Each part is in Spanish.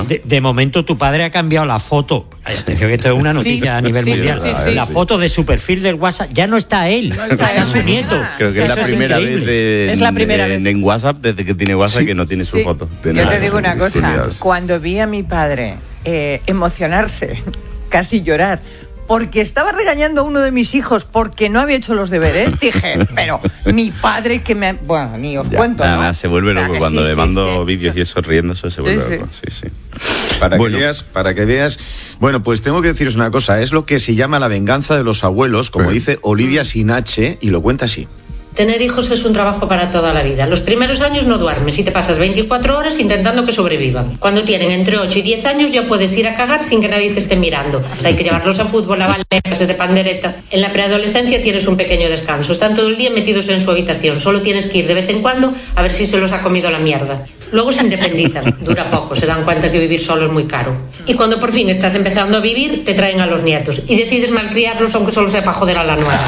De momento tu padre ha cambiado la foto. Atención que esto es una noticia a nivel mundial. La foto de su perfil del WhatsApp ya no está él, está su nieto. Creo que es la primera vez en WhatsApp, desde que tiene WhatsApp, que no tiene su foto. Yo te digo una cosa, cuando vi a mi padre emocionarse, casi llorar, porque estaba regañando a uno de mis hijos porque no había hecho los deberes, dije, pero mi padre que me... Bueno, ni os cuento, ¿no? Nada, se vuelve loco cuando le mando vídeos y eso riéndose, se vuelve loco. Sí. Para que veas, bueno, pues tengo que deciros una cosa, es lo que se llama la venganza de los abuelos, como dice Olivia Sinache, y lo cuenta así. Tener hijos es un trabajo para toda la vida. Los primeros años no duermes y te pasas 24 horas intentando que sobrevivan. Cuando tienen entre 8 y 10 años ya puedes ir a cagar sin que nadie te esté mirando. O sea, hay que llevarlos a fútbol, a ballet, clases de pandereta. En la preadolescencia tienes un pequeño descanso. Están todo el día metidos en su habitación. Solo tienes que ir de vez en cuando a ver si se los ha comido la mierda. Luego se independizan. Dura poco. Se dan cuenta que vivir solo es muy caro. Y cuando por fin estás empezando a vivir, te traen a los nietos. Y decides malcriarlos aunque solo sea para joder a la nuera.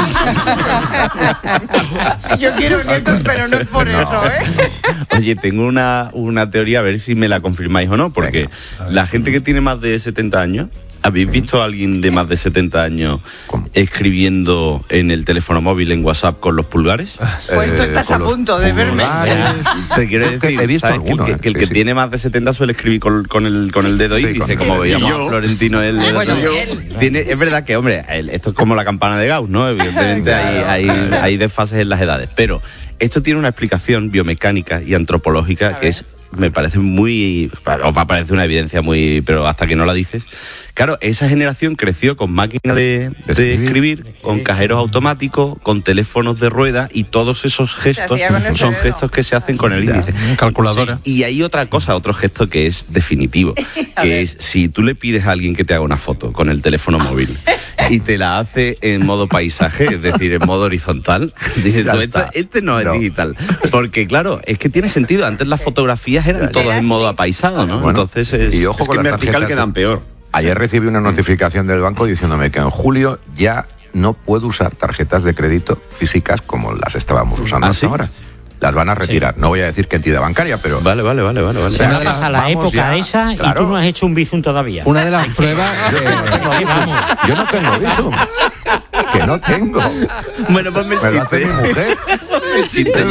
Yo quiero nietos, pero no es por eso, ¿eh? Oye, tengo una teoría, a ver si me la confirmáis o no, porque la gente que tiene más de 70 años, ¿habéis visto a alguien de más de 70 años escribiendo en el teléfono móvil, en WhatsApp, con los pulgares? Pues tú estás a punto de verme. Te quiero decir, he visto ¿sabes? alguno, que el que sí. tiene más de 70 suele escribir con el dedo índice, como veíamos a Florentino. Es verdad que, hombre, esto es como la campana de Gauss, ¿no? Evidentemente hay desfases en las edades, pero esto tiene una explicación biomecánica y antropológica que es... me parece muy... os va a parecer una evidencia muy... pero hasta que no la dices... Claro, esa generación creció con máquinas de escribir, con cajeros automáticos, con teléfonos de rueda, y todos esos gestos son gestos que se hacen con el índice. Calculadora. Sí. Y hay otra cosa, otro gesto que es definitivo, que es si tú le pides a alguien que te haga una foto con el teléfono móvil y te la hace en modo paisaje, es decir, en modo horizontal, dices tú, este no es digital. Porque claro, es que tiene sentido. Antes las fotografías eran todas en modo apaisado, ¿no? Bueno, entonces y ojo, con que en vertical quedan peor. Ayer recibí una notificación del banco diciéndome que en julio ya no puedo usar tarjetas de crédito físicas como las estábamos usando hasta ahora. Las van a retirar. No voy a decir qué entidad bancaria, pero... Vale. Se a la época esa, claro. Y tú no has hecho un Bizum todavía. Una de las pruebas... Yo no tengo Bizum. Que no tengo. Bueno, ponme el chiste. Me lo hace mi mujer. El chiste,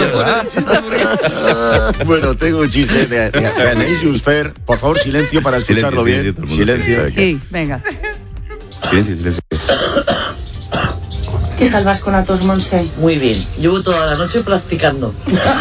Bueno, tengo un chiste de Anaïs Jusfer. Por favor, silencio para escucharlo bien. Silencio. Sí, venga. Silencio. ¿Qué tal vas con Atos, Monse? Muy bien, llevo toda la noche practicando.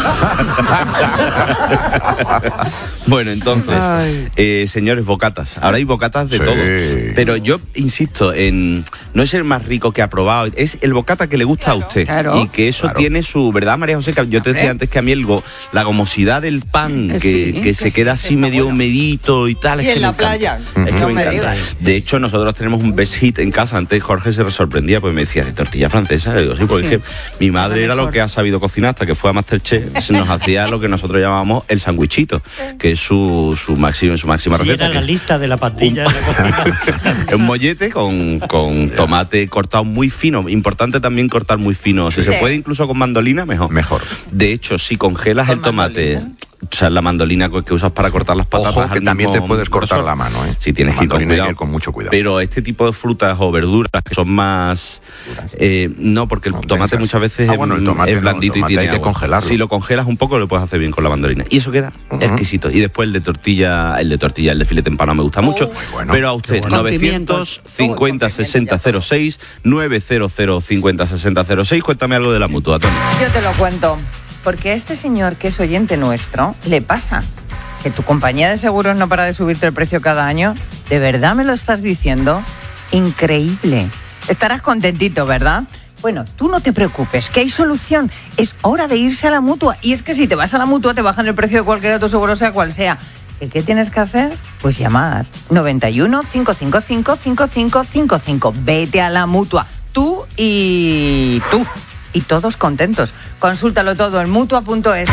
Bueno, entonces, señores, bocatas. Ahora hay bocatas de todo. Pero yo insisto en... no es el más rico que ha probado, es el bocata que le gusta a usted. Claro. Y que eso tiene su... ¿Verdad, María José? Yo te decía antes que a mí la gomosidad del pan, que se queda así medio humedito y tal. Y es que en la playa. Es que me encanta. De hecho, nosotros tenemos un best hit en casa. Antes Jorge se sorprendía porque me decía, ¿de tortilla francesa? Le digo, sí, porque es que mi madre era lo que ha sabido cocinar hasta que fue a Masterchef. Nos hacía lo que nosotros llamábamos el sandwichito, que es su máxima receta. Y era la lista de la pastilla de la cocina. Un mollete con tomate cortado muy fino. Importante también cortar muy fino. Si se puede incluso con mandolina, mejor. De hecho, si congelas el tomate... O sea, la mandolina que usas para cortar las patatas. Ojo, que también te puedes cortar la mano, ¿eh? Si tienes que ir con mucho cuidado. Pero este tipo de frutas o verduras que son más... no, porque el tomate muchas veces es blandito y tiene hay que agua. congelarlo. Si lo congelas un poco, lo puedes hacer bien con la mandolina. Y eso queda exquisito. Y después el de tortilla, el de filete empanado me gusta mucho. Bueno, pero a usted, bueno. 950 60 06, 900 50 60 06. Cuéntame algo de la Mutua, Tony. Yo te lo cuento. Porque a este señor, que es oyente nuestro, le pasa que tu compañía de seguros no para de subirte el precio cada año. ¿De verdad me lo estás diciendo? Increíble. Estarás contentito, ¿verdad? Bueno, tú no te preocupes, que hay solución. Es hora de irse a la Mutua. Y es que si te vas a la Mutua te bajan el precio de cualquier otro seguro, sea cual sea. ¿Qué tienes que hacer? Pues llamar 91 555 5555. Vete a la Mutua. Tú. Y todos contentos. Consúltalo todo en Mutua.es.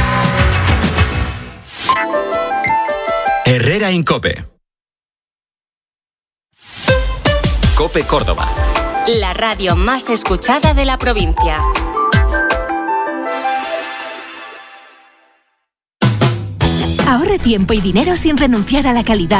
Herrera Incope. Cope Córdoba. La radio más escuchada de la provincia. Ahorre tiempo y dinero sin renunciar a la calidad